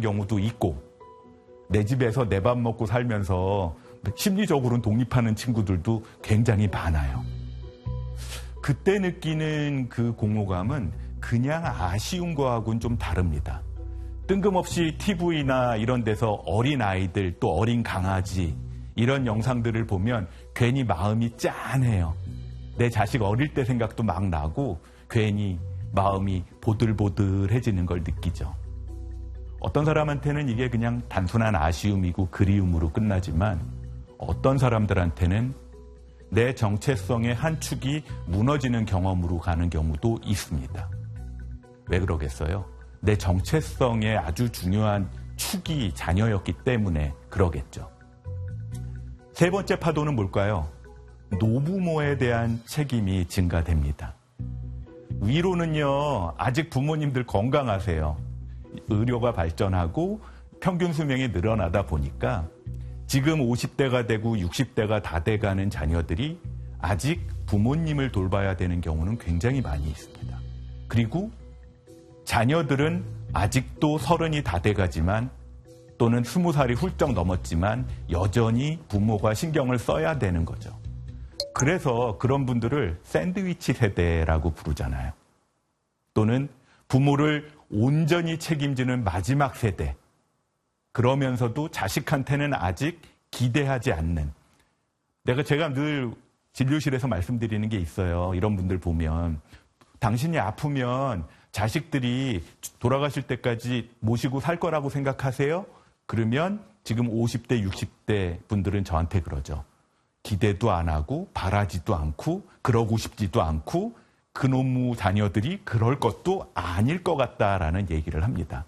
경우도 있고 내 집에서 내 밥 먹고 살면서 심리적으로는 독립하는 친구들도 굉장히 많아요. 그때 느끼는 그 공허감은 그냥 아쉬운 거하고는 좀 다릅니다. 뜬금없이 TV나 이런 데서 어린 아이들 또 어린 강아지 이런 영상들을 보면 괜히 마음이 짠해요. 내 자식 어릴 때 생각도 막 나고 괜히 마음이 보들보들해지는 걸 느끼죠. 어떤 사람한테는 이게 그냥 단순한 아쉬움이고 그리움으로 끝나지만 어떤 사람들한테는 내 정체성의 한 축이 무너지는 경험으로 가는 경우도 있습니다. 왜 그러겠어요? 내 정체성의 아주 중요한 축이 자녀였기 때문에 그러겠죠. 세 번째 파도는 뭘까요? 노부모에 대한 책임이 증가됩니다. 위로는요, 아직 부모님들 건강하세요. 의료가 발전하고 평균 수명이 늘어나다 보니까 지금 50대가 되고 60대가 다 돼가는 자녀들이 아직 부모님을 돌봐야 되는 경우는 굉장히 많이 있습니다. 그리고 자녀들은 아직도 30이 다 돼가지만 또는 20살이 훌쩍 넘었지만 여전히 부모가 신경을 써야 되는 거죠. 그래서 그런 분들을 샌드위치 세대라고 부르잖아요. 또는 부모를 온전히 책임지는 마지막 세대. 그러면서도 자식한테는 아직 기대하지 않는. 제가 늘 진료실에서 말씀드리는 게 있어요. 이런 분들 보면. 당신이 아프면 자식들이 돌아가실 때까지 모시고 살 거라고 생각하세요? 그러면 지금 50대, 60대 분들은 저한테 그러죠. 기대도 안 하고 바라지도 않고 그러고 싶지도 않고 그놈의 자녀들이 그럴 것도 아닐 것 같다라는 얘기를 합니다.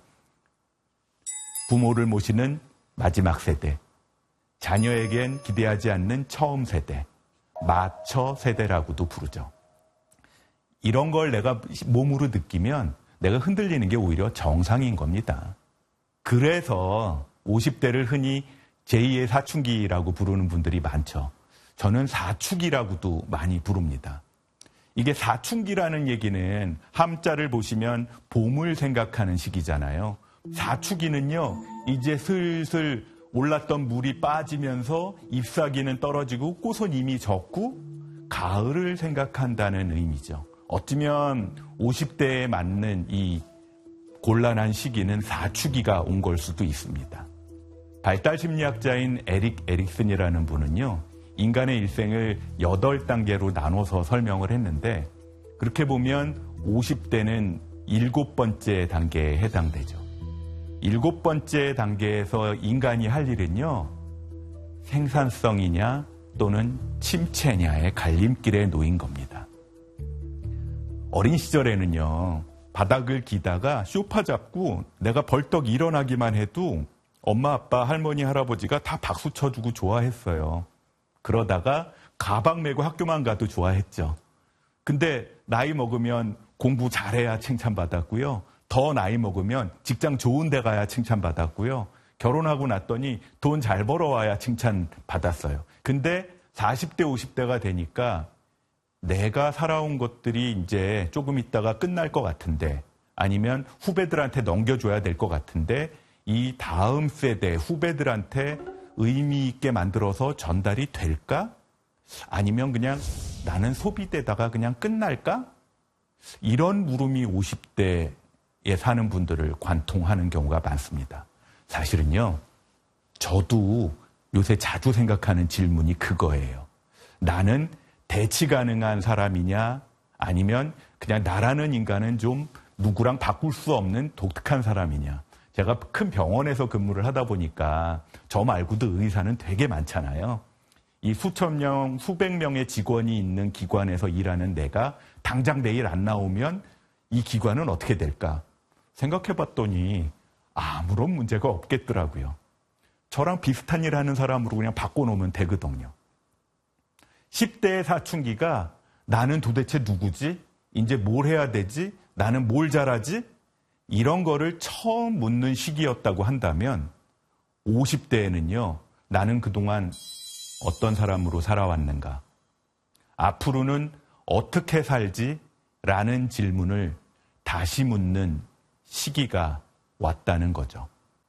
부모를 모시는 마지막 세대, 자녀에겐 기대하지 않는 처음 세대, 마처 세대라고도 부르죠. 이런 걸 내가 몸으로 느끼면 내가 흔들리는 게 오히려 정상인 겁니다. 그래서 50대를 흔히 제2의 사춘기라고 부르는 분들이 많죠. 저는 사축이라고도 많이 부릅니다. 이게 사춘기라는 얘기는 함자를 보시면 봄을 생각하는 시기잖아요. 사축기는요, 이제 슬슬 올랐던 물이 빠지면서 잎사귀는 떨어지고 꽃은 이미 졌고 가을을 생각한다는 의미죠. 어쩌면 50대에 맞는 이 곤란한 시기는 사춘기가 온 걸 수도 있습니다. 발달 심리학자인 에릭 에릭슨이라는 분은요, 인간의 일생을 8단계로 나눠서 설명을 했는데 그렇게 보면 50대는 7번째 단계에 해당되죠. 7번째 단계에서 인간이 할 일은요, 생산성이냐 또는 침체냐의 갈림길에 놓인 겁니다. 어린 시절에는요, 바닥을 기다가 쇼파 잡고 내가 벌떡 일어나기만 해도 엄마, 아빠, 할머니, 할아버지가 다 박수 쳐주고 좋아했어요. 그러다가 가방 메고 학교만 가도 좋아했죠. 근데 나이 먹으면 공부 잘해야 칭찬받았고요. 더 나이 먹으면 직장 좋은 데 가야 칭찬받았고요. 결혼하고 났더니 돈 잘 벌어와야 칭찬받았어요. 근데 40대, 50대가 되니까 내가 살아온 것들이 이제 조금 있다가 끝날 것 같은데 아니면 후배들한테 넘겨줘야 될 것 같은데 이 다음 세대 후배들한테 의미 있게 만들어서 전달이 될까? 아니면 그냥 나는 소비되다가 그냥 끝날까? 이런 물음이 50대에 사는 분들을 관통하는 경우가 많습니다. 사실은요, 저도 요새 자주 생각하는 질문이 그거예요. 나는 대치 가능한 사람이냐? 아니면 그냥 나라는 인간은 좀 누구랑 바꿀 수 없는 독특한 사람이냐? 제가 큰 병원에서 근무를 하다 보니까 저 말고도 의사는 되게 많잖아요. 이 수천 명, 수백 명의 직원이 있는 기관에서 일하는 내가 당장 내일 안 나오면 이 기관은 어떻게 될까? 생각해봤더니 아무런 문제가 없겠더라고요. 저랑 비슷한 일 하는 사람으로 그냥 바꿔놓으면 되거든요. 10대의 사춘기가 나는 도대체 누구지? 이제 뭘 해야 되지? 나는 뭘 잘하지? 이런 거를 처음 묻는 시기였다고 한다면 50대에는요, 나는 그동안 어떤 사람으로 살아왔는가? 앞으로는 어떻게 살지? 라는 질문을 다시 묻는 시기가 왔다는 거죠.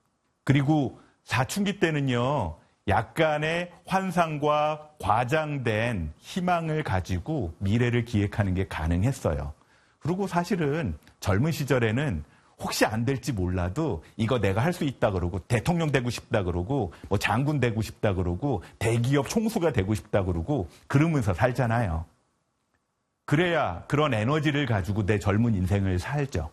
그리고 사춘기 때는요, 약간의 환상과 과장된 희망을 가지고 미래를 기획하는 게 가능했어요. 그리고 사실은 젊은 시절에는 혹시 안 될지 몰라도 이거 내가 할 수 있다 그러고 대통령 되고 싶다 그러고 뭐 장군 되고 싶다 그러고 대기업 총수가 되고 싶다 그러고 그러면서 살잖아요. 그래야 그런 에너지를 가지고 내 젊은 인생을 살죠.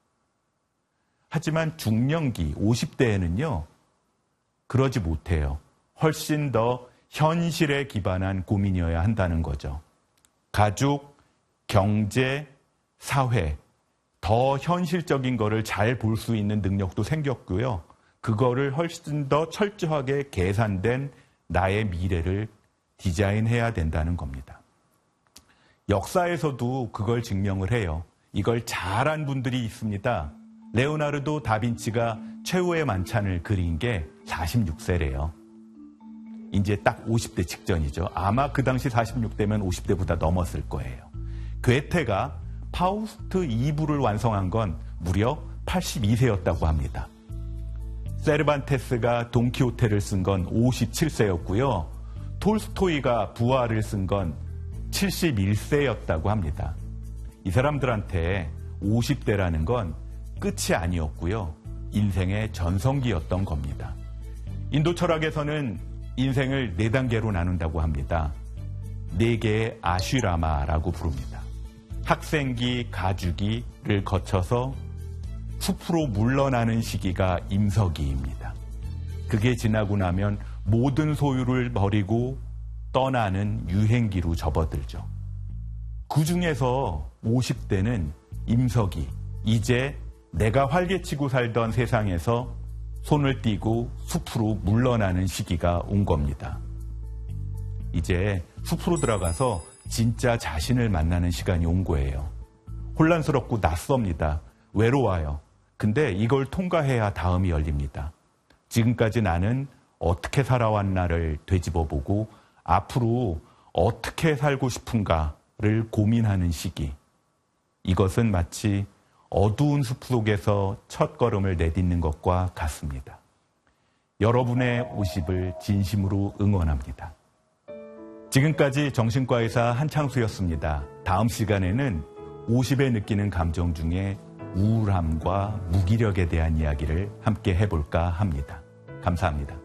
하지만 중년기 50대에는요. 그러지 못해요. 훨씬 더 현실에 기반한 고민이어야 한다는 거죠. 가족, 경제, 사회, 더 현실적인 거를 잘 볼 수 있는 능력도 생겼고요. 그거를 훨씬 더 철저하게 계산된 나의 미래를 디자인해야 된다는 겁니다. 역사에서도 그걸 증명을 해요. 이걸 잘한 분들이 있습니다. 레오나르도 다빈치가 최후의 만찬을 그린 게 46세래요. 이제 딱 50대 직전이죠. 아마 그 당시 46대면 50대보다 넘었을 거예요. 괴테가 파우스트 2부를 완성한 건 무려 82세였다고 합니다. 세르반테스가 돈키호테를 쓴 건 57세였고요. 톨스토이가 부하를 쓴 건 71세였다고 합니다. 이 사람들한테 50대라는 건 끝이 아니었고요. 인생의 전성기였던 겁니다. 인도 철학에서는 인생을 4단계로 나눈다고 합니다. 4개의 아쉬라마라고 부릅니다. 학생기, 가주기를 거쳐서 숲으로 물러나는 시기가 임서기입니다. 그게 지나고 나면 모든 소유를 버리고 떠나는 유행기로 접어들죠. 그 중에서 50대는 임서기, 이제 내가 활개치고 살던 세상에서 손을 띄고 숲으로 물러나는 시기가 온 겁니다. 이제 숲으로 들어가서 진짜 자신을 만나는 시간이 온 거예요. 혼란스럽고 낯섭니다. 외로워요. 근데 이걸 통과해야 다음이 열립니다. 지금까지 나는 어떻게 살아왔나를 되짚어보고 앞으로 어떻게 살고 싶은가를 고민하는 시기. 이것은 마치 어두운 숲 속에서 첫 걸음을 내딛는 것과 같습니다. 여러분의 50을 진심으로 응원합니다. 지금까지 정신과 의사 한창수였습니다. 다음 시간에는 50에 느끼는 감정 중에 우울함과 무기력에 대한 이야기를 함께 해볼까 합니다. 감사합니다.